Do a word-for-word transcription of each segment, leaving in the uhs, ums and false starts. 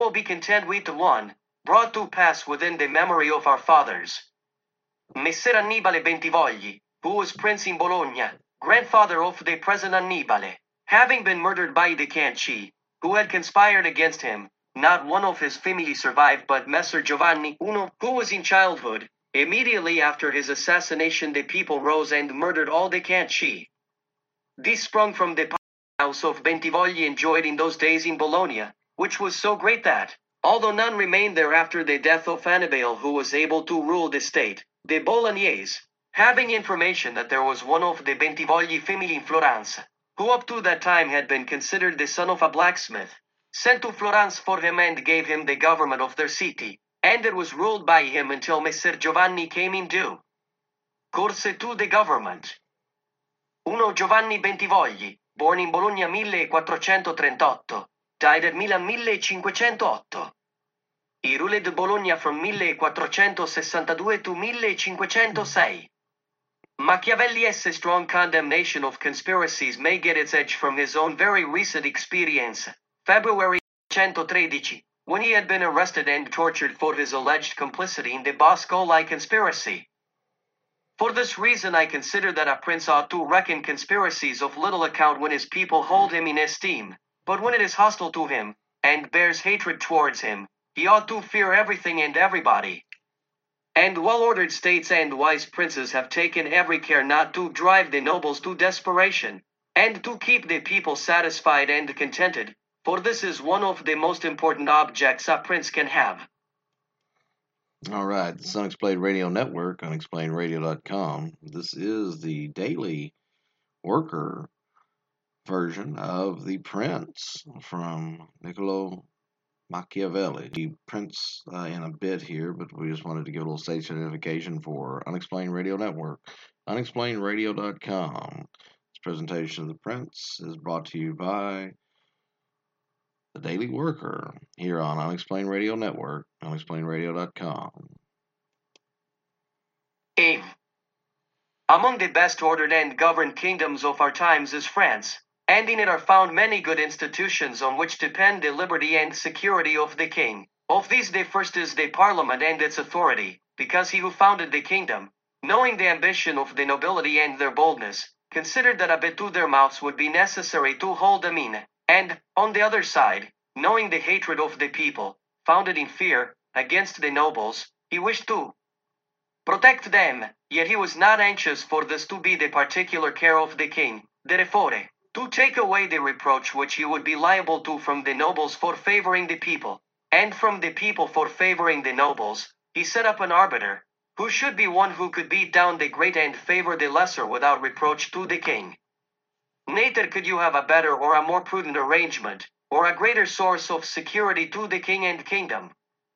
will be content with the one, brought to pass within the memory of our fathers. Messer Annibale Bentivogli, who was prince in Bologna, grandfather of the present Annibale, having been murdered by the Canci, who had conspired against him, not one of his family survived but Messer Giovanni I, who was in childhood. Immediately after his assassination the people rose and murdered all the Canci. This sprung from the house of Bentivogli enjoyed in those days in Bologna, which was so great that, although none remained there after the death of Annibale who was able to rule the state, the Bolognese, having information that there was one of the Bentivogli family in Florence, who up to that time had been considered the son of a blacksmith, sent to Florence for him and gave him the government of their city, and it was ruled by him until Messer Giovanni came in due course to the government. Uno Giovanni Bentivogli, born in Bologna millequattrocentotrentotto, died at Milan millecinquecentootto. He ruled Bologna from millequattrocentosessantadue to millecinquecentosei. Machiavelli's strong condemnation of conspiracies may get its edge from his own very recent experience, February centotredici, when he had been arrested and tortured for his alleged complicity in the Boscoli conspiracy. For this reason I consider that a prince ought to reckon conspiracies of little account when his people hold him in esteem, but when it is hostile to him, and bears hatred towards him, he ought to fear everything and everybody. And well-ordered states and wise princes have taken every care not to drive the nobles to desperation, and to keep the people satisfied and contented, for this is one of the most important objects a prince can have. All right, this is Unexplained Radio Network, unexplained radio dot com. This is the daily worker version of The Prince from Niccolo Machiavelli. The Prince uh, in a bit here, but we just wanted to give a little station identification for Unexplained Radio Network, unexplained radio dot com. This presentation of The Prince is brought to you by The Daily Worker here on Unexplained Radio Network, unexplained radio dot com. Eve. Among the best ordered and governed kingdoms of our times is France, and in it are found many good institutions on which depend the liberty and security of the king. Of these the first is the parliament and its authority, because he who founded the kingdom, knowing the ambition of the nobility and their boldness, considered that a bit to their mouths would be necessary to hold them in, and, on the other side, knowing the hatred of the people, founded in fear, against the nobles, he wished to protect them, yet he was not anxious for this to be the particular care of the king, therefore, to take away the reproach which he would be liable to from the nobles for favoring the people, and from the people for favoring the nobles, he set up an arbiter, who should be one who could beat down the great and favor the lesser without reproach to the king. Neither could you have a better or a more prudent arrangement, or a greater source of security to the king and kingdom.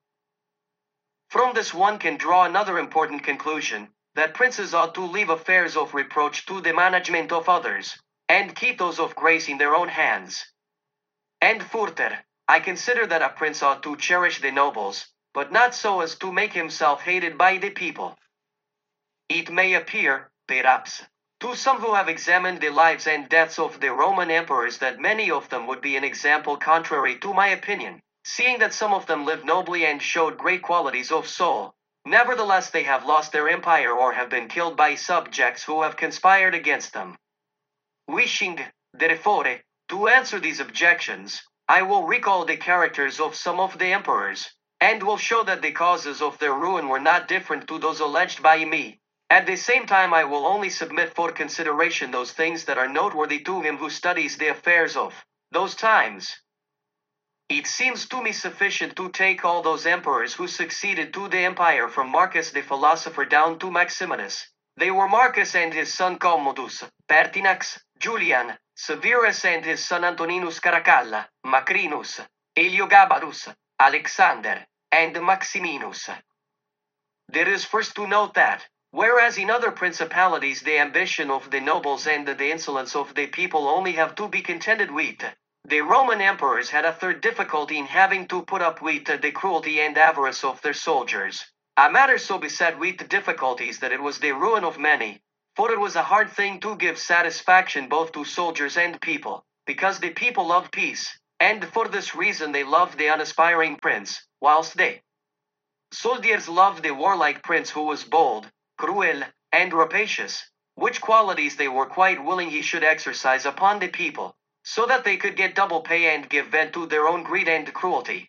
From this one can draw another important conclusion, that princes ought to leave affairs of reproach to the management of others, and keep those of grace in their own hands. And further, I consider that a prince ought to cherish the nobles, but not so as to make himself hated by the people. It may appear, perhaps, to some who have examined the lives and deaths of the Roman emperors that many of them would be an example contrary to my opinion, seeing that some of them lived nobly and showed great qualities of soul. Nevertheless they have lost their empire or have been killed by subjects who have conspired against them. Wishing, therefore, to answer these objections, I will recall the characters of some of the emperors, and will show that the causes of their ruin were not different to those alleged by me. At the same time I will only submit for consideration those things that are noteworthy to him who studies the affairs of those times. It seems to me sufficient to take all those emperors who succeeded to the empire from Marcus the philosopher down to Maximinus. They were Marcus and his son Commodus, Pertinax, Julian, Severus and his son Antoninus Caracalla, Macrinus, Heliogabalus, Alexander, and Maximinus. There is first to note that, whereas in other principalities the ambition of the nobles and the insolence of the people only have to be contended with, the Roman emperors had a third difficulty in having to put up with the cruelty and avarice of their soldiers. A matter so beset with difficulties that it was the ruin of many, for it was a hard thing to give satisfaction both to soldiers and people, because the people loved peace, and for this reason they loved the unaspiring prince, whilst they soldiers loved the warlike prince who was bold, cruel, and rapacious, which qualities they were quite willing he should exercise upon the people, so that they could get double pay and give vent to their own greed and cruelty.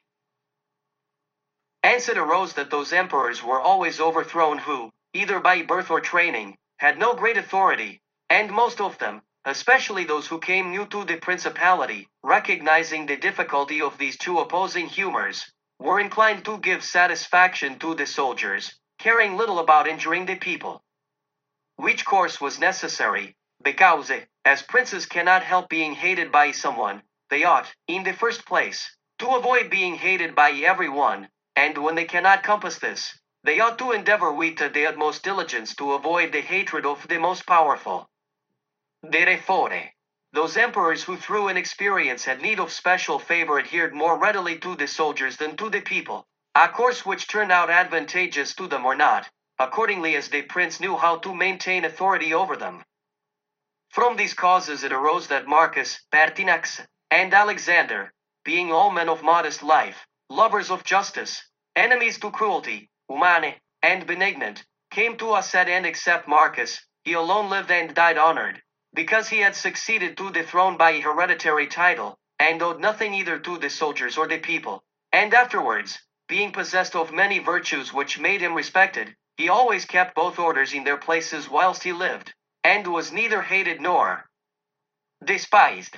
Hence it arose that those emperors were always overthrown who, either by birth or training, had no great authority, and most of them, especially those who came new to the principality, recognizing the difficulty of these two opposing humors, were inclined to give satisfaction to the soldiers, caring little about injuring the people. Which course was necessary, because, as princes cannot help being hated by someone, they ought, in the first place, to avoid being hated by everyone, and when they cannot compass this, they ought to endeavor with the utmost diligence to avoid the hatred of the most powerful. Therefore, those emperors who through inexperience had need of special favor adhered more readily to the soldiers than to the people, a course which turned out advantageous to them or not, accordingly as the prince knew how to maintain authority over them. From these causes it arose that Marcus, Pertinax, and Alexander, being all men of modest life, lovers of justice, enemies to cruelty, humane, and benignant, came to Assad, and except Marcus, he alone lived and died honored, because he had succeeded to the throne by hereditary title, and owed nothing either to the soldiers or the people, and afterwards, being possessed of many virtues which made him respected, he always kept both orders in their places whilst he lived, and was neither hated nor despised.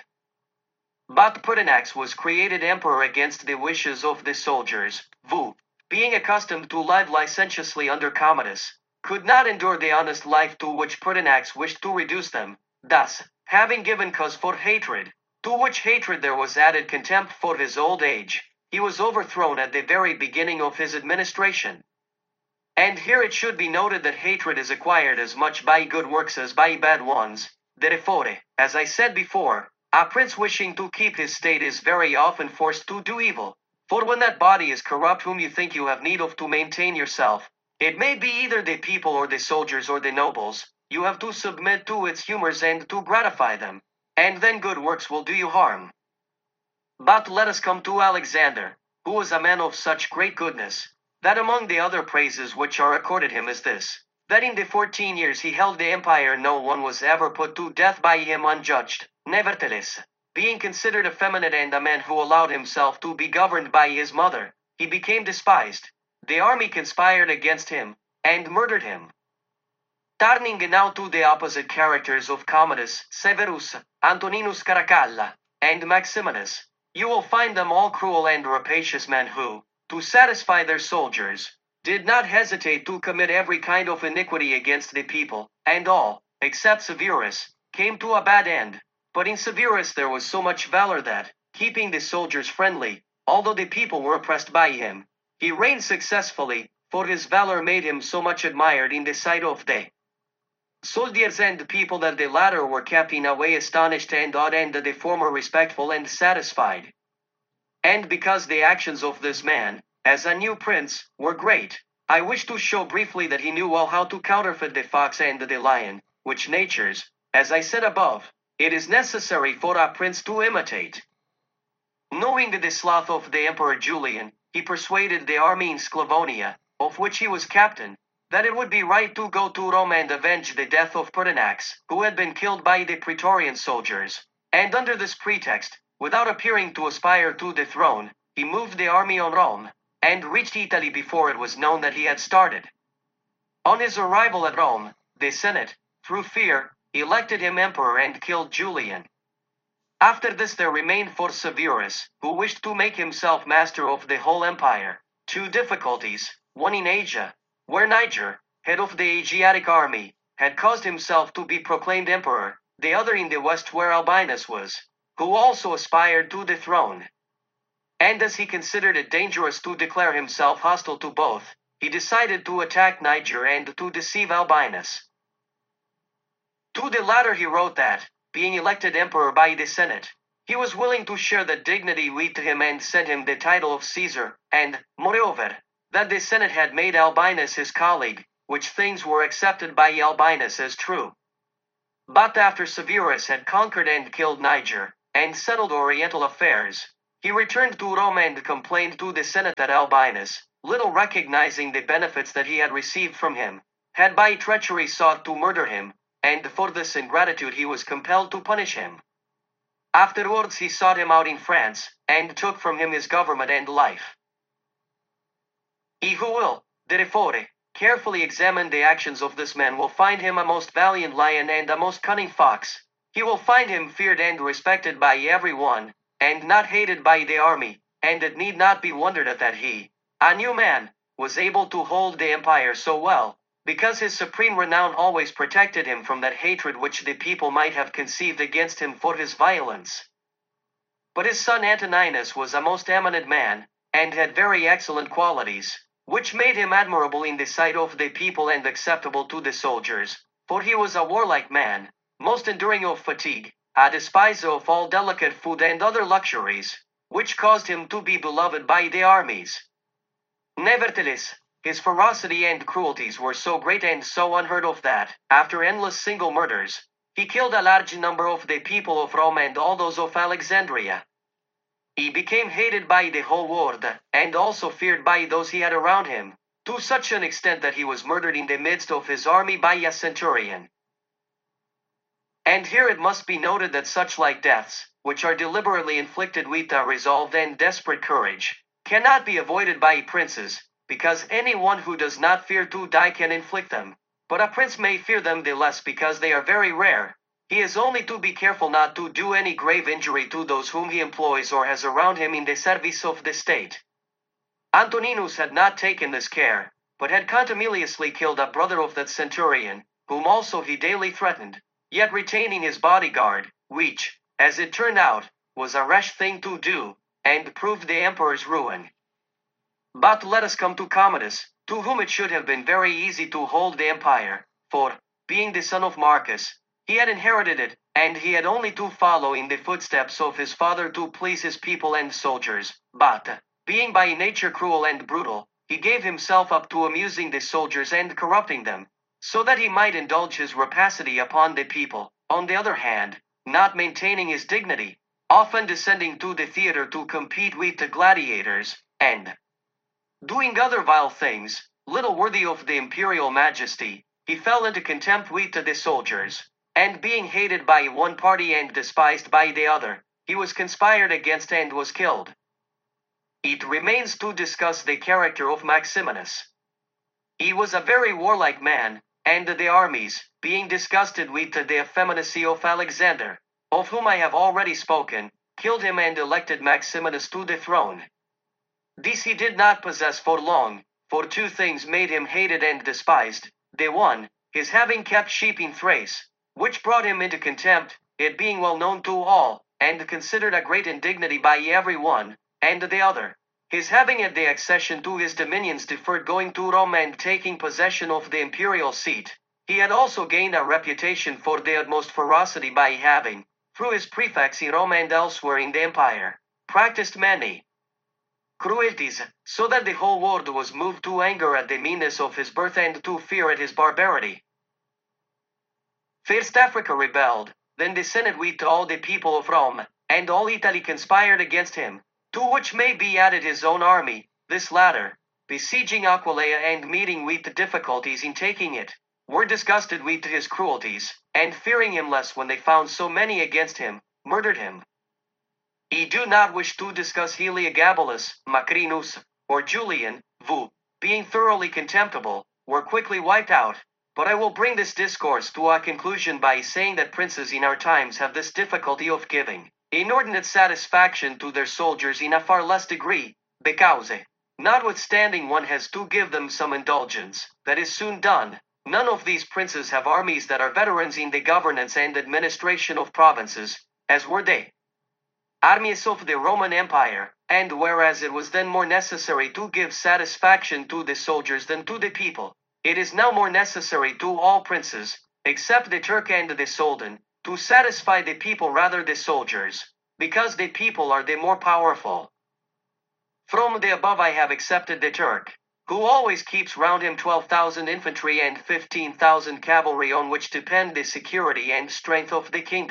But Pertinax was created emperor against the wishes of the soldiers, who, being accustomed to live licentiously under Commodus, could not endure the honest life to which Pertinax wished to reduce them. Thus, having given cause for hatred, to which hatred there was added contempt for his old age, he was overthrown at the very beginning of his administration. And here it should be noted that hatred is acquired as much by good works as by bad ones. Therefore, as I said before, a prince wishing to keep his state is very often forced to do evil, for when that body is corrupt whom you think you have need of to maintain yourself, it may be either the people or the soldiers or the nobles, you have to submit to its humors and to gratify them, and then good works will do you harm. But let us come to Alexander, who was a man of such great goodness, that among the other praises which are accorded him is this, that in the fourteen years he held the empire no one was ever put to death by him unjudged. Nevertheless, being considered effeminate and a man who allowed himself to be governed by his mother, he became despised. The army conspired against him, and murdered him. Turning now to the opposite characters of Commodus, Severus, Antoninus Caracalla, and Maximinus, you will find them all cruel and rapacious men who, to satisfy their soldiers, did not hesitate to commit every kind of iniquity against the people, and all, except Severus, came to a bad end. But in Severus there was so much valor that, keeping the soldiers friendly, although the people were oppressed by him, he reigned successfully, for his valor made him so much admired in the sight of the soldiers and people that the latter were kept in a way astonished and awed, and the former respectful and satisfied. And because the actions of this man, as a new prince, were great, I wish to show briefly that he knew well how to counterfeit the fox and the lion, which natures, as I said above, it is necessary for a prince to imitate. Knowing the sloth of the Emperor Julian, he persuaded the army in Sclavonia, of which he was captain, that it would be right to go to Rome and avenge the death of Pertinax, who had been killed by the Praetorian soldiers, and under this pretext, without appearing to aspire to the throne, he moved the army on Rome, and reached Italy before it was known that he had started. On his arrival at Rome, the Senate, through fear, elected him emperor and killed Julian. After this there remained for Severus, who wished to make himself master of the whole empire, two difficulties, one in Asia, where Niger, head of the Asiatic army, had caused himself to be proclaimed emperor, the other in the west where Albinus was, who also aspired to the throne. And as he considered it dangerous to declare himself hostile to both, he decided to attack Niger and to deceive Albinus. To the latter he wrote that, being elected emperor by the Senate, he was willing to share the dignity with him and sent him the title of Caesar, and, moreover, that the Senate had made Albinus his colleague, which things were accepted by Albinus as true. But after Severus had conquered and killed Niger, and settled Oriental affairs, He returned to Rome and complained to the Senate that Albinus, little recognizing the benefits that he had received from him, had by treachery sought to murder him, and for this ingratitude he was compelled to punish him. Afterwards he sought him out in France, and took from him his government and life. He who will, therefore, carefully examine the actions of this man will find him a most valiant lion and a most cunning fox. He will find him feared and respected by every one, and not hated by the army, and it need not be wondered at that he, a new man, was able to hold the empire so well, because his supreme renown always protected him from that hatred which the people might have conceived against him for his violence. But his son Antoninus was a most eminent man, and had very excellent qualities, which made him admirable in the sight of the people and acceptable to the soldiers, for he was a warlike man, most enduring of fatigue, a despiser of all delicate food and other luxuries, which caused him to be beloved by the armies. Nevertheless, his ferocity and cruelties were so great and so unheard of that, after endless single murders, he killed a large number of the people of Rome and all those of Alexandria. He became hated by the whole world, and also feared by those he had around him, to such an extent that he was murdered in the midst of his army by a centurion. And here it must be noted that such like deaths, which are deliberately inflicted with a resolved and desperate courage, cannot be avoided by princes, because any one who does not fear to die can inflict them, but a prince may fear them the less because they are very rare. He is only to be careful not to do any grave injury to those whom he employs or has around him in the service of the state. Antoninus had not taken this care, but had contumeliously killed a brother of that centurion, whom also he daily threatened, yet retaining his bodyguard, which, as it turned out, was a rash thing to do, and proved the emperor's ruin. But let us come to Commodus, to whom it should have been very easy to hold the empire, for, being the son of Marcus, he had inherited it, and he had only to follow in the footsteps of his father to please his people and soldiers. But, being by nature cruel and brutal, he gave himself up to amusing the soldiers and corrupting them, so that he might indulge his rapacity upon the people. On the other hand, not maintaining his dignity, often descending to the theater to compete with the gladiators, and doing other vile things, little worthy of the imperial majesty, he fell into contempt with the soldiers, and being hated by one party and despised by the other, he was conspired against and was killed. It remains to discuss the character of Maximinus. He was a very warlike man, and the armies, being disgusted with the effeminacy of Alexander, of whom I have already spoken, killed him and elected Maximinus to the throne. This he did not possess for long, for two things made him hated and despised. The one, his having kept sheep in Thrace, which brought him into contempt, it being well known to all, and considered a great indignity by every one, and the other, his having at the accession to his dominions deferred going to Rome and taking possession of the imperial seat. He had also gained a reputation for the utmost ferocity by having, through his prefects in Rome and elsewhere in the empire, practiced many cruelties, so that the whole world was moved to anger at the meanness of his birth and to fear at his barbarity. First Africa rebelled, then the Senate with all the people of Rome, and all Italy conspired against him, to which may be added his own army. This latter, besieging Aquileia and meeting with difficulties in taking it, were disgusted with his cruelties, and fearing him less when they found so many against him, murdered him. He do not wish to discuss Heliogabalus, Macrinus, or Julian, who, being thoroughly contemptible, were quickly wiped out, but I will bring this discourse to a conclusion by saying that princes in our times have this difficulty of giving inordinate satisfaction to their soldiers in a far less degree, because, notwithstanding one has to give them some indulgence, that is soon done. None of these princes have armies that are veterans in the governance and administration of provinces, as were they. Armies of the Roman Empire, and whereas it was then more necessary to give satisfaction to the soldiers than to the people, it is now more necessary to all princes, except the Turk and the Soldan, to satisfy the people rather than the soldiers, because the people are the more powerful. From the above I have accepted the Turk, who always keeps round him twelve thousand infantry and fifteen thousand cavalry on which depend the security and strength of the kingdom.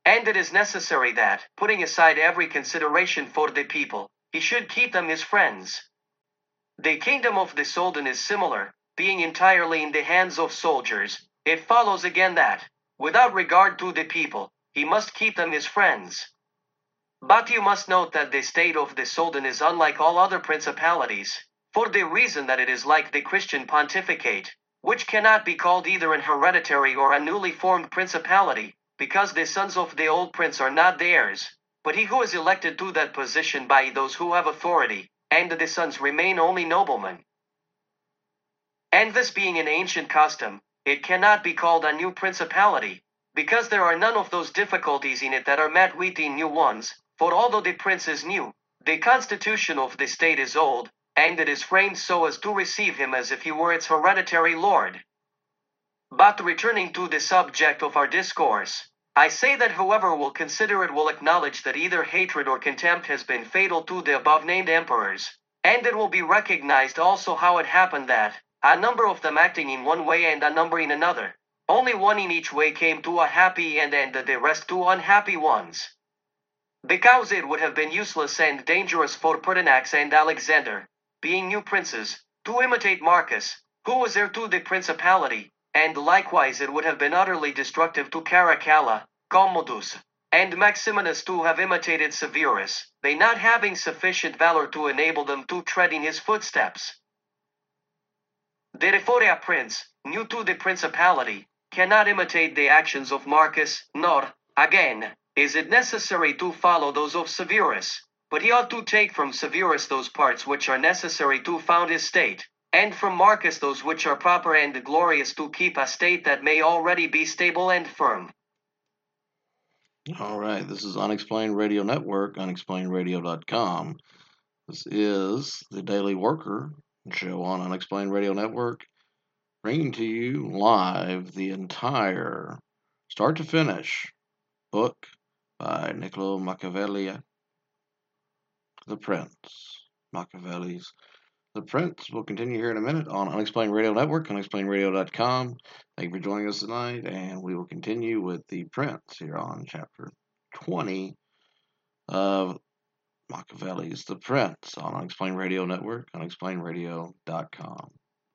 And it is necessary that, putting aside every consideration for the people, he should keep them his friends. The kingdom of the Soldan is similar, being entirely in the hands of soldiers. It follows again that, without regard to the people, he must keep them his friends. But you must note that the state of the Soldan is unlike all other principalities, for the reason that it is like the Christian pontificate, which cannot be called either an hereditary or a newly formed principality, because the sons of the old prince are not theirs, but he who is elected to that position by those who have authority, and the sons remain only noblemen. And this being an ancient custom, it cannot be called a new principality, because there are none of those difficulties in it that are met with in new ones, for although the prince is new, the constitution of the state is old, and it is framed so as to receive him as if he were its hereditary lord. But returning to the subject of our discourse, I say that whoever will consider it will acknowledge that either hatred or contempt has been fatal to the above-named emperors, and it will be recognized also how it happened that, a number of them acting in one way and a number in another, only one in each way came to a happy end and the rest to unhappy ones. Because it would have been useless and dangerous for Pertinax and Alexander, being new princes, to imitate Marcus, who was heir to the principality, and likewise it would have been utterly destructive to Caracalla, Commodus, and Maximinus to have imitated Severus, they not having sufficient valor to enable them to tread in his footsteps. Therefore a prince, new to the principality, cannot imitate the actions of Marcus, nor, again, is it necessary to follow those of Severus, but he ought to take from Severus those parts which are necessary to found his state, and from Marcus those which are proper and glorious to keep a state that may already be stable and firm. All right, this is Unexplained Radio Network, unexplained radio dot com. This is the Daily Worker show on Unexplained Radio Network, bringing to you live the entire, start to finish, book by Niccolo Machiavelli, The Prince. Machiavelli's The Prince will continue here in a minute on Unexplained Radio Network, unexplained radio dot com. Thank you for joining us tonight, and we will continue with The Prince here on chapter twenty of Machiavelli's The Prince on Unexplained Radio Network, unexplained radio dot com.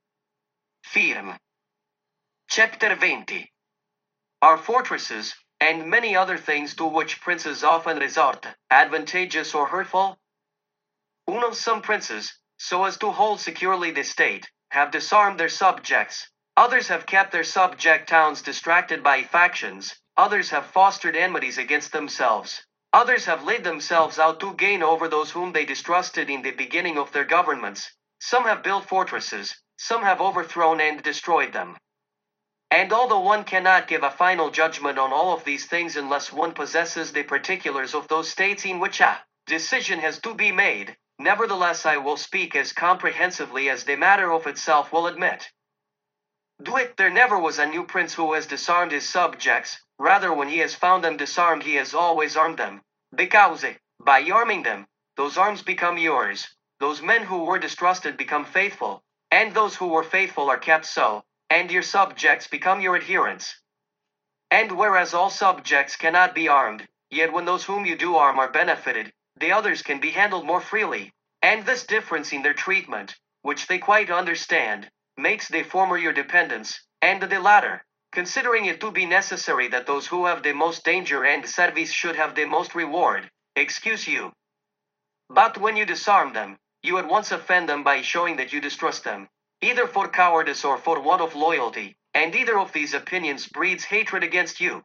Firm. Chapter twenty. Our fortresses, and many other things to which princes often resort, advantageous or hurtful? Uno, some princes, so as to hold securely the state, have disarmed their subjects. Others have kept their subject towns distracted by factions. Others have fostered enmities against themselves. Others have laid themselves out to gain over those whom they distrusted in the beginning of their governments. Some have built fortresses, some have overthrown and destroyed them. And although one cannot give a final judgment on all of these things unless one possesses the particulars of those states in which a decision has to be made, nevertheless I will speak as comprehensively as the matter of itself will admit. Do it, there never was a new prince who has disarmed his subjects, rather when he has found them disarmed he has always armed them, because, by arming them, those arms become yours, those men who were distrusted become faithful, and those who were faithful are kept so, and your subjects become your adherents. And whereas all subjects cannot be armed, yet when those whom you do arm are benefited, the others can be handled more freely, and this difference in their treatment, which they quite understand, makes the former your dependents, and the latter, considering it to be necessary that those who have the most danger and service should have the most reward, excuse you. But when you disarm them, you at once offend them by showing that you distrust them, either for cowardice or for want of loyalty, and either of these opinions breeds hatred against you.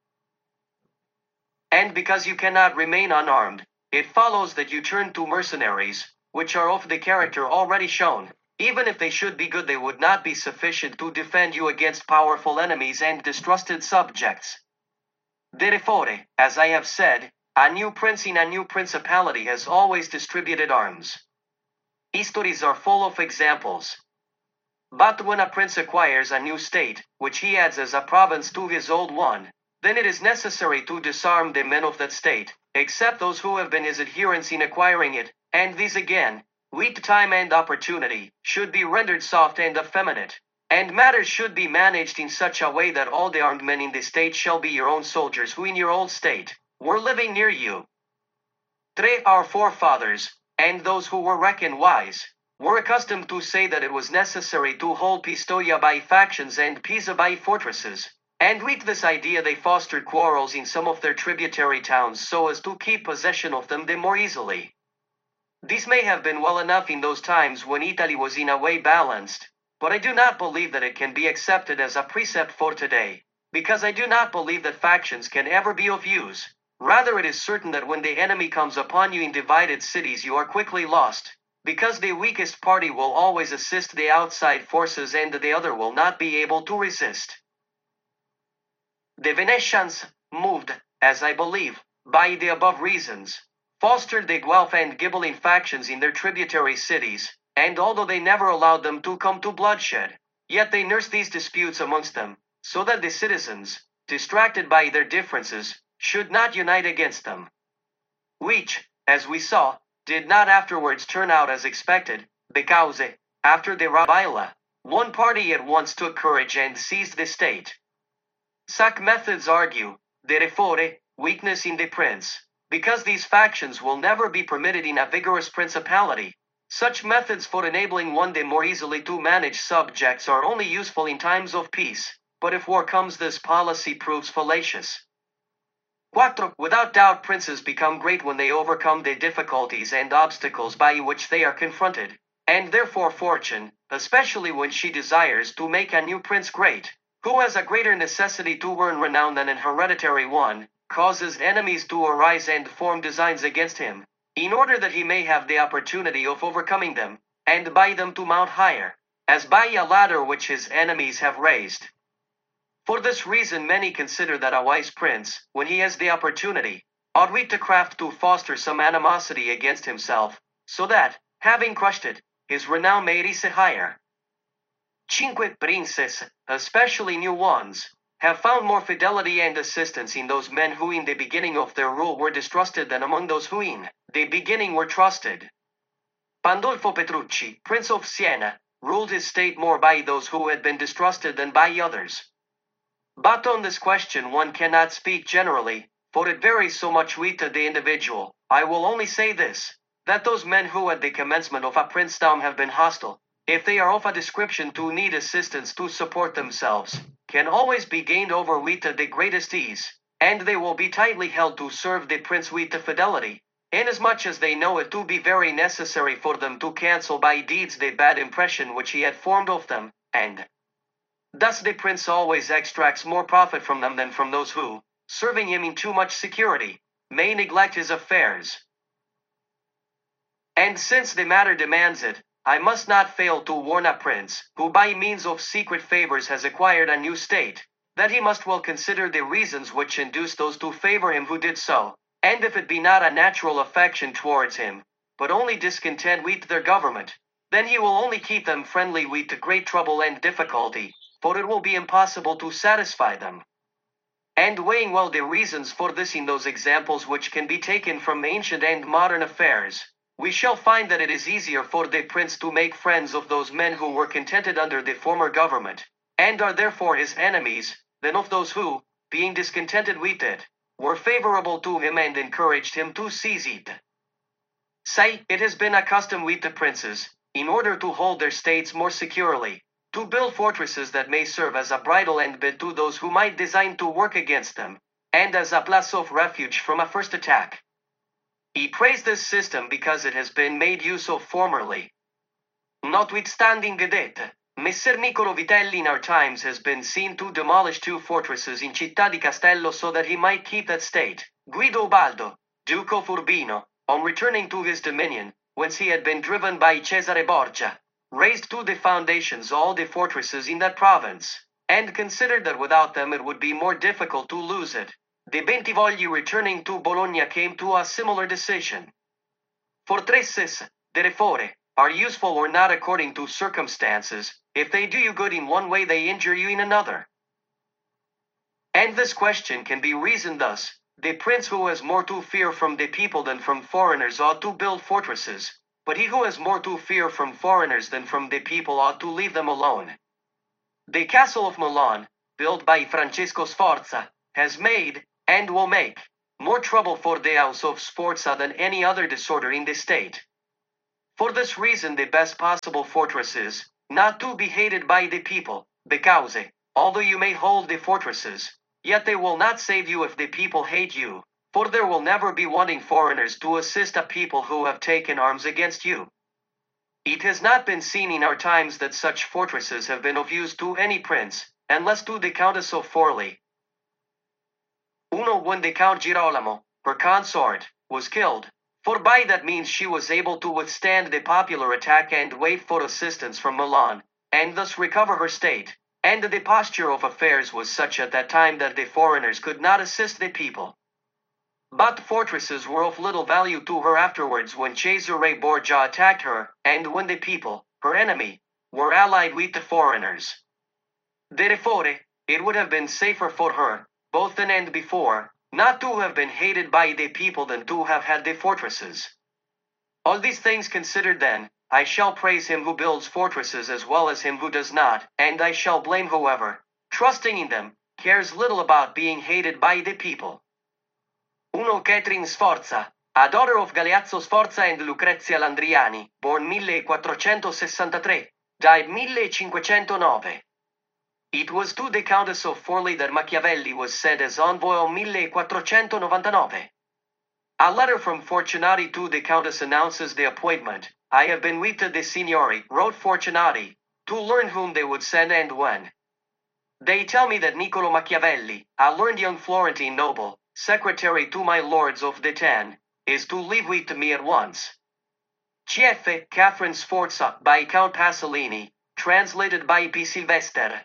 And because you cannot remain unarmed, it follows that you turn to mercenaries, which are of the character already shown. Even if they should be good, they would not be sufficient to defend you against powerful enemies and distrusted subjects. Therefore, as I have said, a new prince in a new principality has always distributed arms. Histories are full of examples. But when a prince acquires a new state, which he adds as a province to his old one, then it is necessary to disarm the men of that state, except those who have been his adherents in acquiring it, and these again, with time and opportunity, should be rendered soft and effeminate. And matters should be managed in such a way that all the armed men in the state shall be your own soldiers who in your old state were living near you. three. Our forefathers, and those who were reckoned wise, were accustomed to say that it was necessary to hold Pistoia by factions and Pisa by fortresses. And with this idea they fostered quarrels in some of their tributary towns so as to keep possession of them the more easily. This may have been well enough in those times when Italy was in a way balanced, but I do not believe that it can be accepted as a precept for today, because I do not believe that factions can ever be of use. Rather, it is certain that when the enemy comes upon you in divided cities, you are quickly lost, because the weakest party will always assist the outside forces and the other will not be able to resist. The Venetians, moved, as I believe, by the above reasons, fostered the Guelph and Ghibelline factions in their tributary cities, and although they never allowed them to come to bloodshed, yet they nursed these disputes amongst them, so that the citizens, distracted by their differences, should not unite against them. Which, as we saw, did not afterwards turn out as expected, because, after the Rabaila, one party at once took courage and seized the state. Such methods argue, therefore, weakness in the prince, because these factions will never be permitted in a vigorous principality. Such methods for enabling one the more easily to manage subjects are only useful in times of peace, but if war comes this policy proves fallacious. four. Without doubt princes become great when they overcome the difficulties and obstacles by which they are confronted, and therefore fortune, especially when she desires to make a new prince great, who has a greater necessity to earn renown than an hereditary one, causes enemies to arise and form designs against him, in order that he may have the opportunity of overcoming them, and by them to mount higher, as by a ladder which his enemies have raised. For this reason many consider that a wise prince, when he has the opportunity, ought to craft to foster some animosity against himself, so that, having crushed it, his renown may rise higher. Cinque princes, especially new ones, have found more fidelity and assistance in those men who in the beginning of their rule were distrusted than among those who in the beginning were trusted. Pandolfo Petrucci, Prince of Siena, ruled his state more by those who had been distrusted than by others. But on this question one cannot speak generally, for it varies so much with the individual. I will only say this, that those men who at the commencement of a princedom have been hostile, if they are of a description to need assistance to support themselves, can always be gained over with the greatest ease, and they will be tightly held to serve the prince with fidelity, inasmuch as they know it to be very necessary for them to cancel by deeds the bad impression which he had formed of them, and thus the prince always extracts more profit from them than from those who, serving him in too much security, may neglect his affairs. And since the matter demands it, I must not fail to warn a prince, who by means of secret favors has acquired a new state, that he must well consider the reasons which induced those to favor him who did so, and if it be not a natural affection towards him, but only discontent with their government, then he will only keep them friendly with great trouble and difficulty, for it will be impossible to satisfy them. And weighing well the reasons for this in those examples which can be taken from ancient and modern affairs, we shall find that it is easier for the prince to make friends of those men who were contented under the former government, and are therefore his enemies, than of those who, being discontented with it, were favorable to him and encouraged him to seize it. Say, it has been a custom with the princes, in order to hold their states more securely, to build fortresses that may serve as a bridle and bit to those who might design to work against them, and as a place of refuge from a first attack. He praised this system because it has been made use of formerly. Notwithstanding that, Messer Niccolo Vitelli in our times has been seen to demolish two fortresses in Città di Castello so that he might keep that state. Guido Baldo, Duke of Urbino, on returning to his dominion, whence he had been driven by Cesare Borgia, raised to the foundations all the fortresses in that province, and considered that without them it would be more difficult to lose it. The Bentivogli returning to Bologna came to a similar decision. Fortresses, therefore, are useful or not according to circumstances. If they do you good in one way, they injure you in another. And this question can be reasoned thus. The prince who has more to fear from the people than from foreigners ought to build fortresses, but he who has more to fear from foreigners than from the people ought to leave them alone. The castle of Milan, built by Francesco Sforza, has made, and will make, more trouble for the house of Sforza than any other disorder in the state. For this reason the best possible fortress is, not to be hated by the people, because, although you may hold the fortresses, yet they will not save you if the people hate you, for there will never be wanting foreigners to assist a people who have taken arms against you. It has not been seen in our times that such fortresses have been of use to any prince, unless to the Countess of Forli. Uno when the Count Girolamo, her consort, was killed, for by that means she was able to withstand the popular attack and wait for assistance from Milan, and thus recover her state, and the posture of affairs was such at that time that the foreigners could not assist the people. But fortresses were of little value to her afterwards when Cesare Borgia attacked her, and when the people, her enemy, were allied with the foreigners. Therefore, it would have been safer for her, both then and before, not to have been hated by the people than to have had the fortresses. All these things considered then, I shall praise him who builds fortresses as well as him who does not, and I shall blame whoever, trusting in them, cares little about being hated by the people. Uno Catherine Sforza, a daughter of Galeazzo Sforza and Lucrezia Landriani, born millequattrocentosessantatré, died millecinquecentonove. It was to the Countess of Forli that Machiavelli was sent as envoy on millequattrocentonovantanove. A letter from Fortunati to the Countess announces the appointment. I have been with the Signori, wrote Fortunati, to learn whom they would send and when. They tell me that Niccolo Machiavelli, a learned young Florentine noble, secretary to my lords of the Ten, is to leave with me at once. C F Catherine Sforza by Count Pasolini, translated by P. Silvester,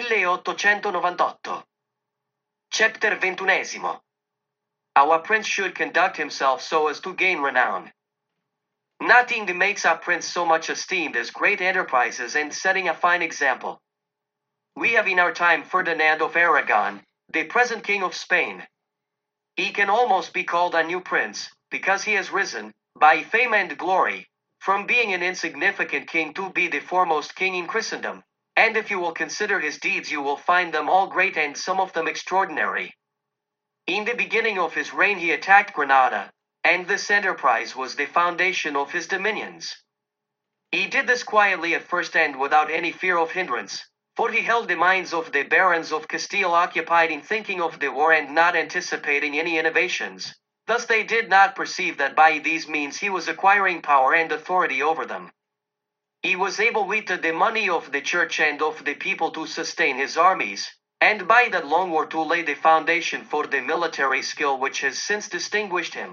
milleottocentonovantotto. Chapter ventunesimo. Our prince should conduct himself so as to gain renown. Nothing makes a prince so much esteemed as great enterprises and setting a fine example. We have in our time Ferdinand of Aragon, the present king of Spain. He can almost be called a new prince, because he has risen, by fame and glory, from being an insignificant king to be the foremost king in Christendom, and if you will consider his deeds you will find them all great and some of them extraordinary. In the beginning of his reign he attacked Granada, and this enterprise was the foundation of his dominions. He did this quietly at first and without any fear of hindrance, for he held the minds of the barons of Castile occupied in thinking of the war and not anticipating any innovations. Thus they did not perceive that by these means he was acquiring power and authority over them. He was able with the money of the church and of the people to sustain his armies, and by that long war to lay the foundation for the military skill which has since distinguished him.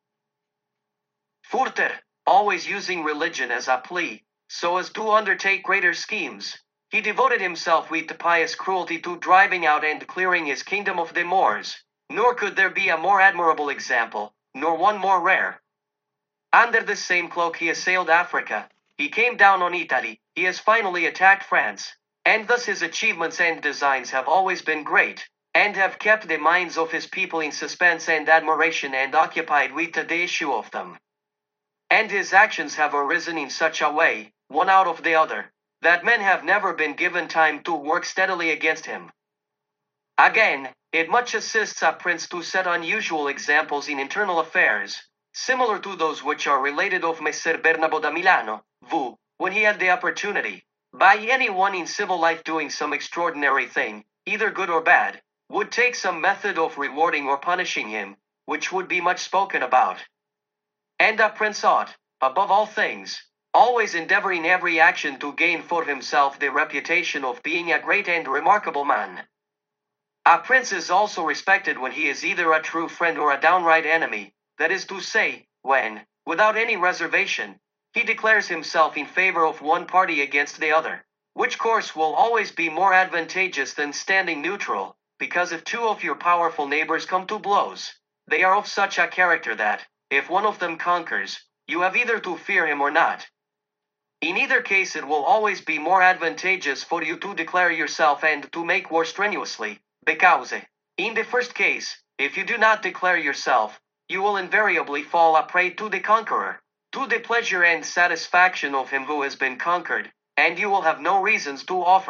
Further, always using religion as a plea, so as to undertake greater schemes, he devoted himself with pious cruelty to driving out and clearing his kingdom of the Moors, nor could there be a more admirable example, nor one more rare. Under the same cloak he assailed Africa, he came down on Italy, he has finally attacked France, and thus his achievements and designs have always been great, and have kept the minds of his people in suspense and admiration and occupied with the issue of them. And his actions have arisen in such a way, one out of the other, that men have never been given time to work steadily against him. Again, it much assists a prince to set unusual examples in internal affairs, similar to those which are related of Messer Bernabo da Milano, who, when he had the opportunity, by any one in civil life doing some extraordinary thing, either good or bad, would take some method of rewarding or punishing him, which would be much spoken about. And a prince ought, above all things, always endeavor in every action to gain for himself the reputation of being a great and remarkable man. A prince is also respected when he is either a true friend or a downright enemy, that is to say, when, without any reservation, he declares himself in favor of one party against the other, which course will always be more advantageous than standing neutral, because if two of your powerful neighbors come to blows, they are of such a character that, if one of them conquers, you have either to fear him or not. In either case it will always be more advantageous for you to declare yourself and to make war strenuously, because, in the first case, if you do not declare yourself, you will invariably fall a prey to the conqueror, to the pleasure and satisfaction of him who has been conquered, and you will have no reasons to offer,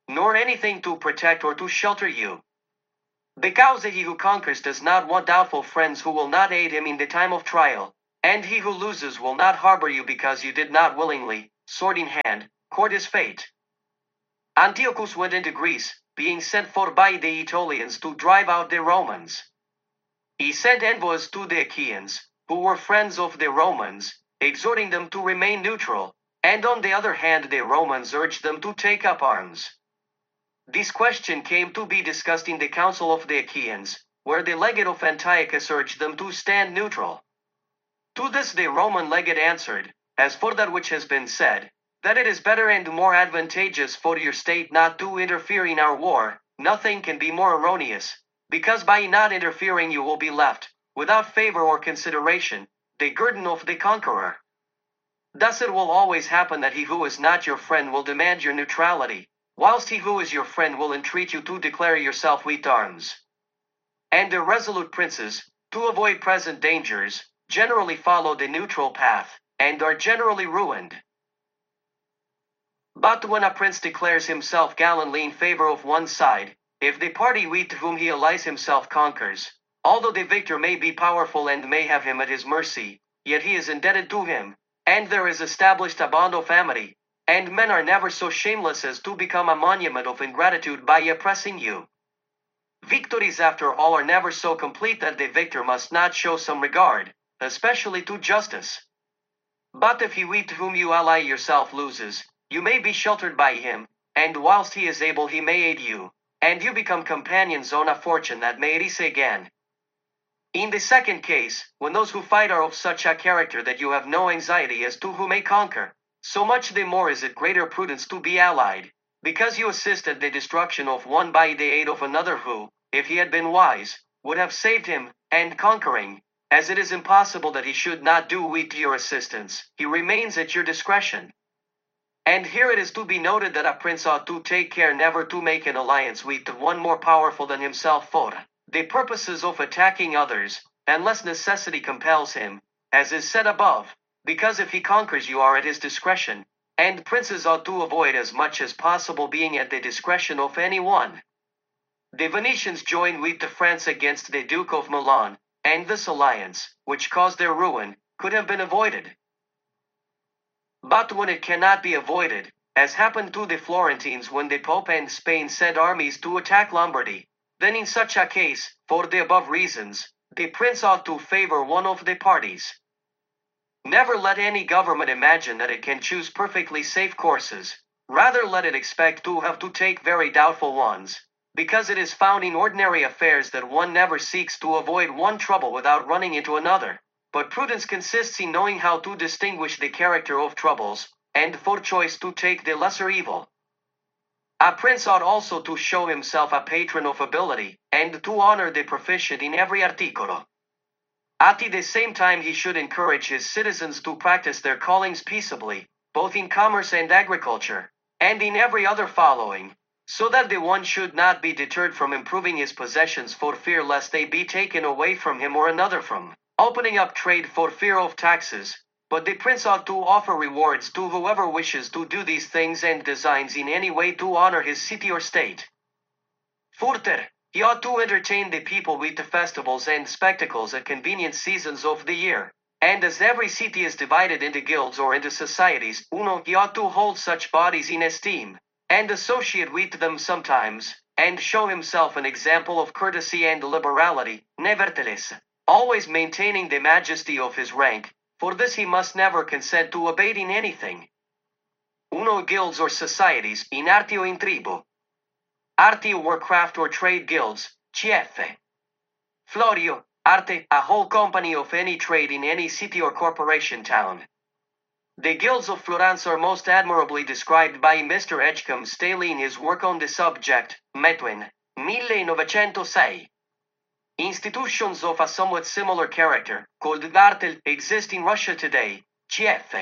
nor anything to protect or to shelter you. Because he who conquers does not want doubtful friends who will not aid him in the time of trial, and he who loses will not harbor you because you did not willingly, sword in hand, court his fate. Antiochus went into Greece, being sent for by the Aetolians to drive out the Romans. He sent envoys to the Achaeans, who were friends of the Romans, exhorting them to remain neutral, and on the other hand the Romans urged them to take up arms. This question came to be discussed in the council of the Achaeans, where the legate of Antiochus urged them to stand neutral. To this the Roman legate answered, as for that which has been said, that it is better and more advantageous for your state not to interfere in our war, nothing can be more erroneous, because by not interfering you will be left, without favor or consideration, the guerdon of the conqueror. Thus it will always happen that he who is not your friend will demand your neutrality, whilst he who is your friend will entreat you to declare yourself with arms. And the resolute princes, to avoid present dangers, generally follow the neutral path, and are generally ruined. But when a prince declares himself gallantly in favor of one side, if the party with whom he allies himself conquers, although the victor may be powerful and may have him at his mercy, yet he is indebted to him, and there is established a bond of amity, and men are never so shameless as to become a monument of ingratitude by oppressing you. Victories, after all, are never so complete that the victor must not show some regard, especially to justice. But if he with whom you ally yourself loses, you may be sheltered by him, and whilst he is able he may aid you, and you become companions on a fortune that may rise again. In the second case, when those who fight are of such a character that you have no anxiety as to who may conquer, so much the more is it greater prudence to be allied, because you assist at the destruction of one by the aid of another who, if he had been wise, would have saved him, and conquering, as it is impossible that he should not do with your assistance, he remains at your discretion. And here it is to be noted that a prince ought to take care never to make an alliance with one more powerful than himself for the purposes of attacking others, unless necessity compels him, as is said above, because if he conquers you are at his discretion, and princes ought to avoid as much as possible being at the discretion of any one. The Venetians joined with the France against the Duke of Milan, and this alliance, which caused their ruin, could have been avoided. But when it cannot be avoided, as happened to the Florentines when the Pope and Spain sent armies to attack Lombardy, then in such a case, for the above reasons, the prince ought to favor one of the parties. Never let any government imagine that it can choose perfectly safe courses, rather let it expect to have to take very doubtful ones, because it is found in ordinary affairs that one never seeks to avoid one trouble without running into another. But prudence consists in knowing how to distinguish the character of troubles, and for choice to take the lesser evil. A prince ought also to show himself a patron of ability, and to honor the proficient in every articolo. At the same time he should encourage his citizens to practice their callings peaceably, both in commerce and agriculture, and in every other following, so that the one should not be deterred from improving his possessions for fear lest they be taken away from him, or another from opening up trade for fear of taxes, but the prince ought to offer rewards to whoever wishes to do these things and designs in any way to honor his city or state. Further, he ought to entertain the people with the festivals and spectacles at convenient seasons of the year, and as every city is divided into guilds or into societies, uno, he ought to hold such bodies in esteem, and associate with them sometimes, and show himself an example of courtesy and liberality, nevertheless, always maintaining the majesty of his rank, for this he must never consent to abate in anything. Uno, guilds or societies, in arti o in tribu. Arti were craft or trade guilds, C F. Florio, arte, a whole company of any trade in any city or corporation town. The guilds of Florence are most admirably described by Mister Edgecombe Staley in his work on the subject, Metwin, nineteen oh six. Institutions of a somewhat similar character, called Gartel, exist in Russia today, C F.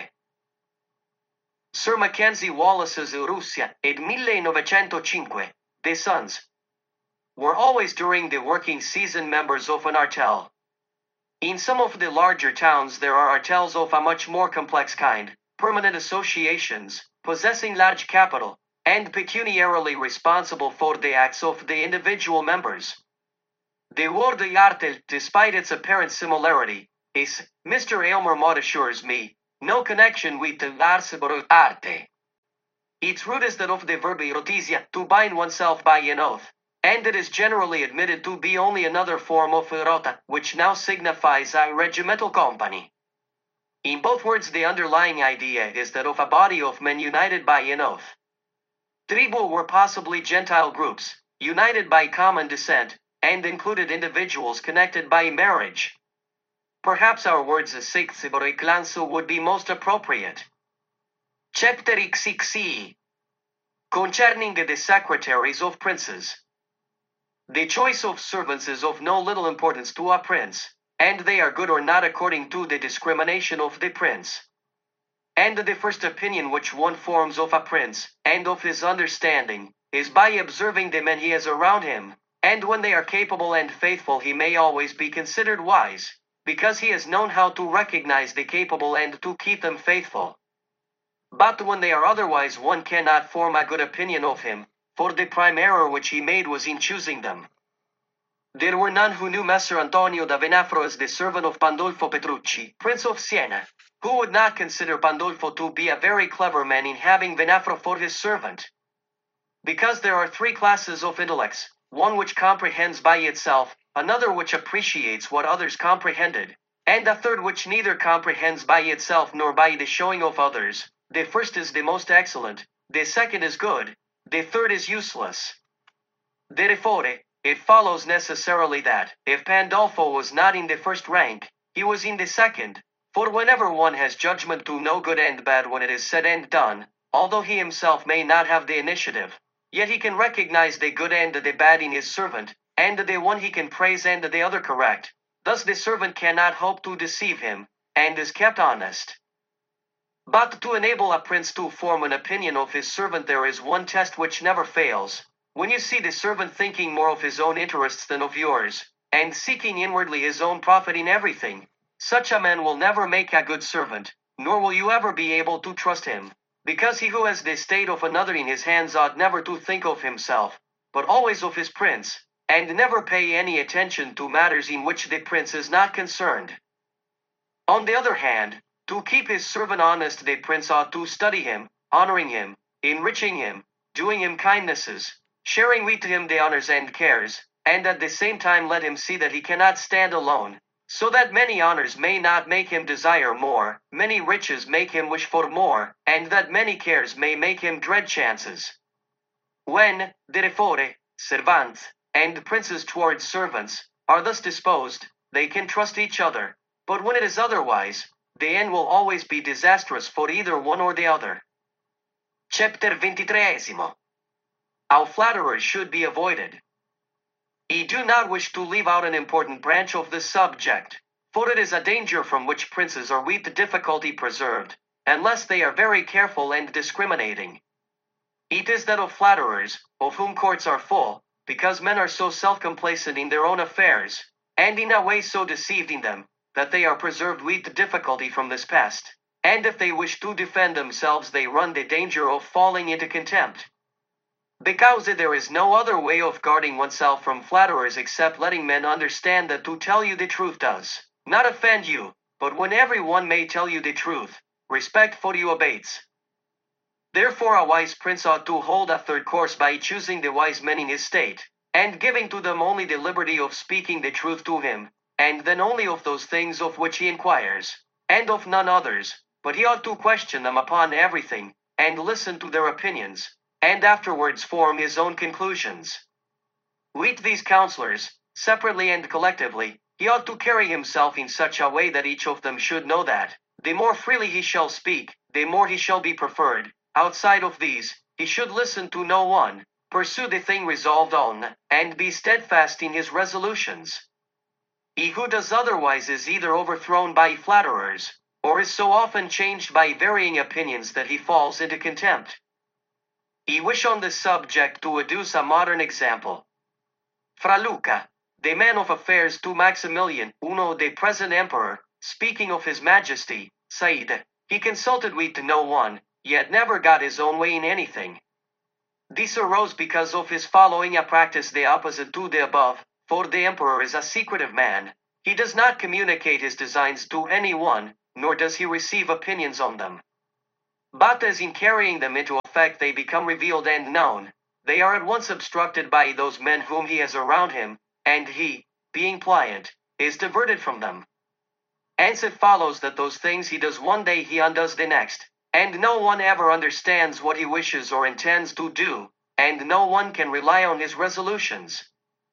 Sir Mackenzie Wallace's Russia, ed nineteen oh five, the Sons, were always during the working season members of an artel. In some of the larger towns there are artels of a much more complex kind, permanent associations, possessing large capital, and pecuniarily responsible for the acts of the individual members. The word arte, despite its apparent similarity, is, Mister Aylmer Maude assures me, no connection with the ars arte. Its root is that of the verb erotisia, to bind oneself by an oath, and it is generally admitted to be only another form of erota, which now signifies a regimental company. In both words, the underlying idea is that of a body of men united by an oath. Tribu were possibly Gentile groups, united by common descent, and included individuals connected by marriage. Perhaps our words sixibore clansu would be most appropriate. Chapter xxi. Concerning the secretaries of princes. The choice of servants is of no little importance to a prince, and they are good or not according to the discrimination of the prince. And the first opinion which one forms of a prince, and of his understanding, is by observing the men he has around him, and when they are capable and faithful he may always be considered wise, because he has known how to recognize the capable and to keep them faithful. But when they are otherwise one cannot form a good opinion of him, for the prime error which he made was in choosing them. There were none who knew Messer Antonio da Venafro as the servant of Pandolfo Petrucci, Prince of Siena, who would not consider Pandolfo to be a very clever man in having Venafro for his servant. Because there are three classes of intellects, one which comprehends by itself, another which appreciates what others comprehended, and a third which neither comprehends by itself nor by the showing of others. The first is the most excellent, the second is good, the third is useless. Therefore, it follows necessarily that, if Pandolfo was not in the first rank, he was in the second, for whenever one has judgment to know good and bad when it is said and done, although he himself may not have the initiative, yet he can recognize the good and the bad in his servant, and the one he can praise and the other correct. Thus the servant cannot hope to deceive him, and is kept honest. But to enable a prince to form an opinion of his servant there is one test which never fails. When you see the servant thinking more of his own interests than of yours, and seeking inwardly his own profit in everything, such a man will never make a good servant, nor will you ever be able to trust him, because he who has the state of another in his hands ought never to think of himself, but always of his prince, and never pay any attention to matters in which the prince is not concerned. On the other hand, to keep his servant honest, the prince ought to study him, honoring him, enriching him, doing him kindnesses, sharing with him the honors and cares, and at the same time let him see that he cannot stand alone, so that many honors may not make him desire more, many riches make him wish for more, and that many cares may make him dread chances. When, therefore, servants, and princes towards servants, are thus disposed, they can trust each other, but when it is otherwise, the end will always be disastrous for either one or the other. Chapter ventitreesimo. How flatterers should be avoided. I do not wish to leave out an important branch of this subject, for it is a danger from which princes are with difficulty preserved, unless they are very careful and discriminating. It is that of flatterers, of whom courts are full, because men are so self-complacent in their own affairs, and in a way so deceived in them, that they are preserved with difficulty from this pest, and if they wish to defend themselves they run the danger of falling into contempt. Because there is no other way of guarding oneself from flatterers except letting men understand that to tell you the truth does not offend you, but when every one may tell you the truth, respect for you abates. Therefore a wise prince ought to hold a third course by choosing the wise men in his state, and giving to them only the liberty of speaking the truth to him, and then only of those things of which he inquires, and of none others, but he ought to question them upon everything, and listen to their opinions, and afterwards form his own conclusions. With these counselors, separately and collectively, he ought to carry himself in such a way that each of them should know that, the more freely he shall speak, the more he shall be preferred. Outside of these, he should listen to no one, pursue the thing resolved on, and be steadfast in his resolutions. He who does otherwise is either overthrown by flatterers, or is so often changed by varying opinions that he falls into contempt. I wish on this subject to adduce a modern example. Fra Luca, the man of affairs to Maximilian, Uno, the present emperor, speaking of his majesty, said, he consulted with no one, yet never got his own way in anything. This arose because of his following a practice the opposite to the above, for the emperor is a secretive man. He does not communicate his designs to anyone, nor does he receive opinions on them. But as in carrying them into effect they become revealed and known, they are at once obstructed by those men whom he has around him, and he, being pliant, is diverted from them. Hence it follows that those things he does one day he undoes the next, and no one ever understands what he wishes or intends to do, and no one can rely on his resolutions.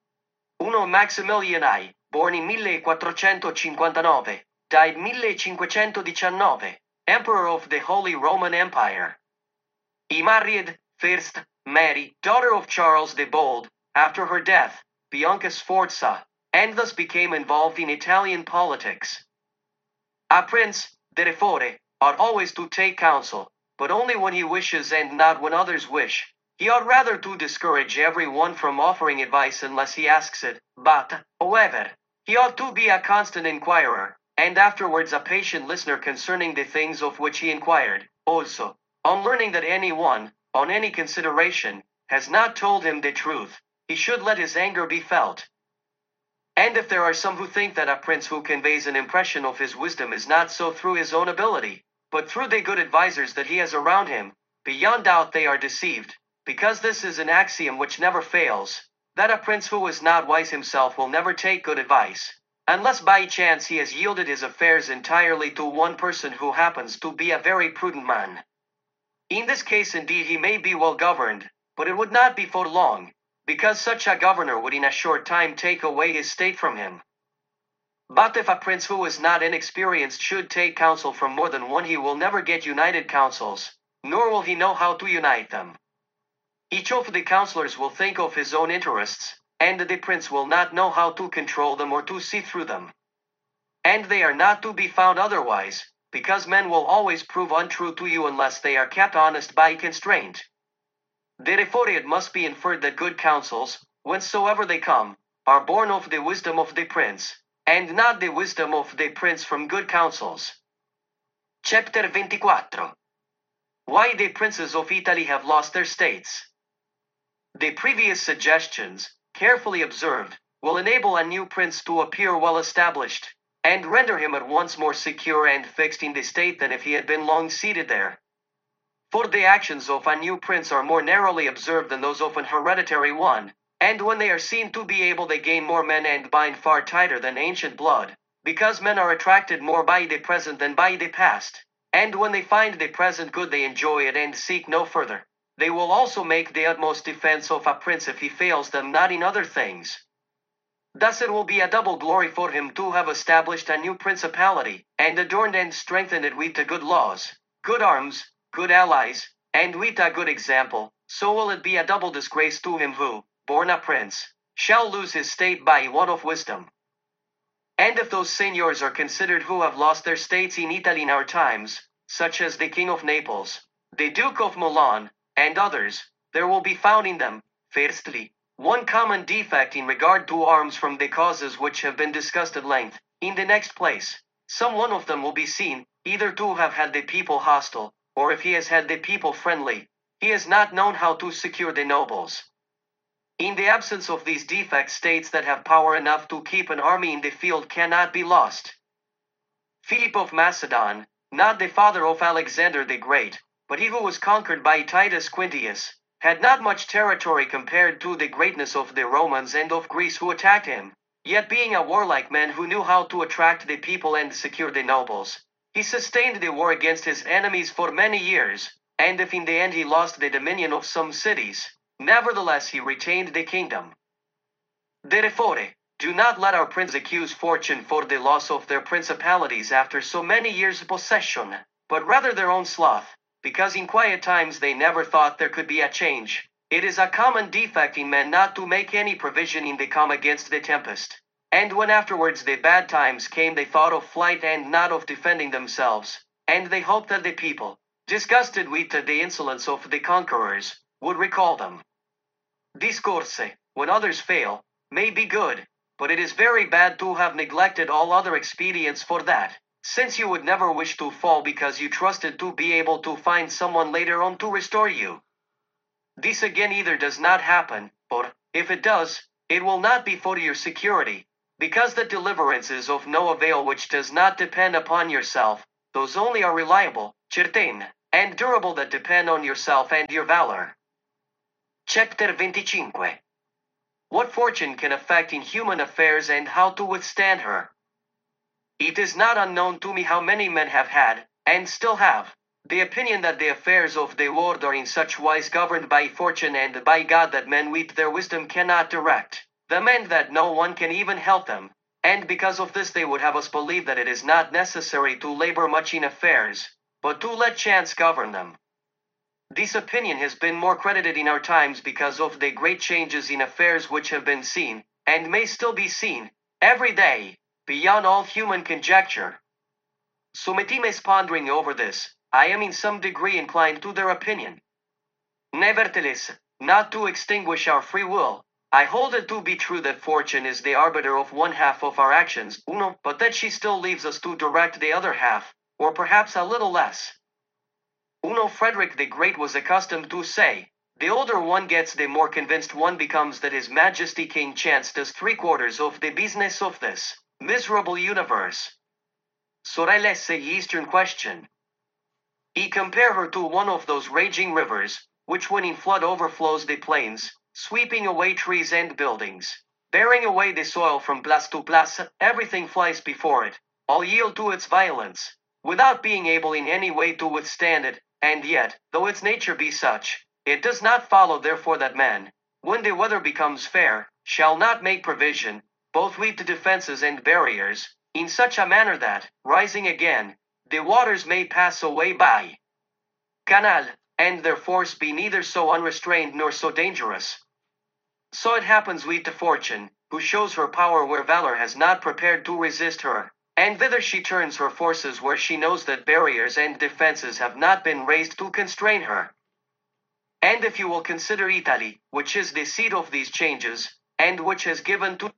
Uno Maximilian I, born in millequattrocentocinquantanove, died millecinquecentodiciannove, Emperor of the Holy Roman Empire. He married, first, Mary, daughter of Charles the Bold, after her death, Bianca Sforza, and thus became involved in Italian politics. A prince, therefore, ought always to take counsel, but only when he wishes and not when others wish. He ought rather to discourage every one from offering advice unless he asks it, but, however, he ought to be a constant inquirer, and afterwards a patient listener concerning the things of which he inquired. Also, on learning that any one, on any consideration, has not told him the truth, he should let his anger be felt. And if there are some who think that a prince who conveys an impression of his wisdom is not so through his own ability, but through the good advisers that he has around him, beyond doubt they are deceived, because this is an axiom which never fails, that a prince who is not wise himself will never take good advice, unless by chance he has yielded his affairs entirely to one person who happens to be a very prudent man. In this case indeed he may be well governed, but it would not be for long, because such a governor would in a short time take away his state from him. But if a prince who is not inexperienced should take counsel from more than one, he will never get united counsels, nor will he know how to unite them. Each of the counselors will think of his own interests, and the prince will not know how to control them or to see through them. And they are not to be found otherwise, because men will always prove untrue to you unless they are kept honest by constraint. Therefore it must be inferred that good counsels, whencesoever they come, are born of the wisdom of the prince, and not the wisdom of the prince from good counsels. Chapter twenty-four. Why the princes of Italy have lost their states. The previous suggestions, carefully observed, will enable a new prince to appear well established, and render him at once more secure and fixed in the state than if he had been long seated there. For the actions of a new prince are more narrowly observed than those of an hereditary one, and when they are seen to be able they gain more men and bind far tighter than ancient blood, because men are attracted more by the present than by the past, and when they find the present good they enjoy it and seek no further. They will also make the utmost defense of a prince if he fails them not in other things. Thus it will be a double glory for him to have established a new principality, and adorned and strengthened it with the good laws, good arms, good allies, and with a good example. So will it be a double disgrace to him who, born a prince, shall lose his state by want of wisdom. And if those seigneurs are considered who have lost their states in Italy in our times, such as the King of Naples, the Duke of Milan, and others, there will be found in them, firstly, one common defect in regard to arms from the causes which have been discussed at length. In the next place, some one of them will be seen, either to have had the people hostile, or if he has had the people friendly, he has not known how to secure the nobles. In the absence of these defects, states that have power enough to keep an army in the field cannot be lost. Philip of Macedon, not the father of Alexander the Great, but he who was conquered by Titus Quintius, had not much territory compared to the greatness of the Romans and of Greece who attacked him. Yet being a warlike man who knew how to attract the people and secure the nobles, he sustained the war against his enemies for many years, and if in the end he lost the dominion of some cities, nevertheless he retained the kingdom. Therefore, do not let our princes accuse fortune for the loss of their principalities after so many years' possession, but rather their own sloth, because in quiet times they never thought there could be a change. It is a common defect in men not to make any provision in the calm against the tempest, and when afterwards the bad times came they thought of flight and not of defending themselves, and they hoped that the people, disgusted with the insolence of the conquerors, would recall them. Discourse, when others fail, may be good, but it is very bad to have neglected all other expedients for that, since you would never wish to fall because you trusted to be able to find someone later on to restore you. This again either does not happen, or, if it does, it will not be for your security, because the deliverance is of no avail which does not depend upon yourself. Those only are reliable, certain, and durable that depend on yourself and your valor. Chapter twenty-five. What fortune can affect in human affairs and how to withstand her. It is not unknown to me how many men have had, and still have, the opinion that the affairs of the world are in such wise governed by fortune and by God that men with their wisdom cannot direct them and that no one can even help them, and because of this they would have us believe that it is not necessary to labor much in affairs, but to let chance govern them. This opinion has been more credited in our times because of the great changes in affairs which have been seen, and may still be seen, every day, beyond all human conjecture. So Metimes pondering over this, I am in some degree inclined to their opinion. Nevertheless, not to extinguish our free will, I hold it to be true that fortune is the arbiter of one half of our actions, uno, but that she still leaves us to direct the other half, or perhaps a little less. Uno Frederick the Great was accustomed to say, the older one gets the more convinced one becomes that His Majesty King Chance does three quarters of the business of this miserable universe. Sorelle the Eastern question. He compare her to one of those raging rivers, which when in flood overflows the plains, sweeping away trees and buildings, bearing away the soil from place to place, everything flies before it, all yield to its violence, without being able in any way to withstand it, and yet, though its nature be such, it does not follow therefore that man, when the weather becomes fair, shall not make provision, both with the defenses and barriers, in such a manner that, rising again, the waters may pass away by canal, and their force be neither so unrestrained nor so dangerous. So it happens with the fortune, who shows her power where valor has not prepared to resist her, and thither she turns her forces where she knows that barriers and defenses have not been raised to constrain her. And if you will consider Italy, which is the seat of these changes, and which has given to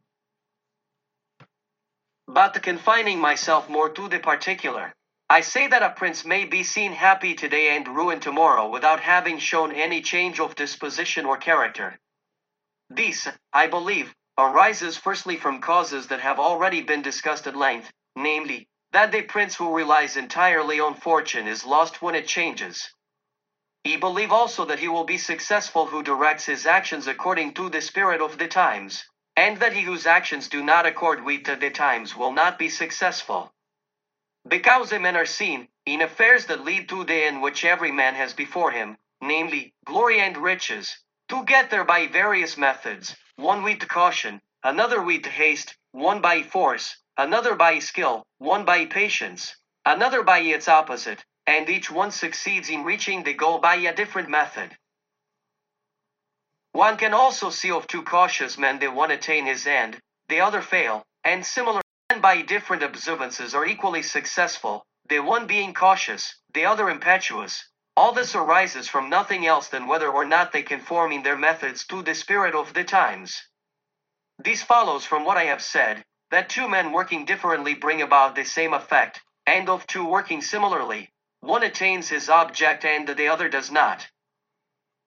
But confining myself more to the particular, I say that a prince may be seen happy today and ruined tomorrow without having shown any change of disposition or character. This, I believe, arises firstly from causes that have already been discussed at length, namely, that the prince who relies entirely on fortune is lost when it changes. I believe also that he will be successful who directs his actions according to the spirit of the times, and that he whose actions do not accord with the times will not be successful. Because the men are seen, in affairs that lead to the end which every man has before him, namely, glory and riches, to get there by various methods, one with caution, another with haste, one by force, another by skill, one by patience, another by its opposite, and each one succeeds in reaching the goal by a different method. One can also see of two cautious men the one attain his end, the other fail, and similar men by different observances are equally successful, the one being cautious, the other impetuous. All this arises from nothing else than whether or not they conform in their methods to the spirit of the times. This follows from what I have said, that two men working differently bring about the same effect, and of two working similarly, one attains his object and the other does not.